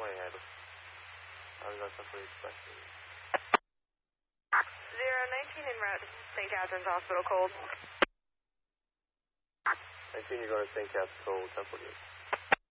handle. I was also pretty expecting. 019 en route to St. Catherine's Hospital, cold. 19, you're going to St. Catherine's, cold, 1048.